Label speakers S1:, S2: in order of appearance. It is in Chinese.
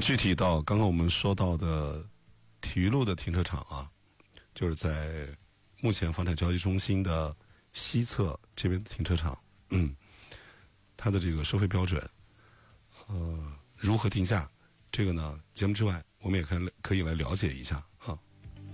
S1: 具体到刚刚我们说到的体育路的停车场啊，就是在目前房产交易中心的西侧这边的停车场，它的这个收费标准，如何定价？这个呢，节目之外我们也可以来了解一下啊。